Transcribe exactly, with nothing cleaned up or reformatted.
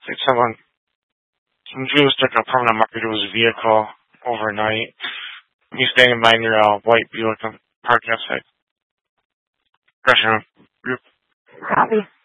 Like someone, some Jews took a permanent marker to his vehicle overnight. He's standing by near a white Buick parked outside. Pressure him. Copy.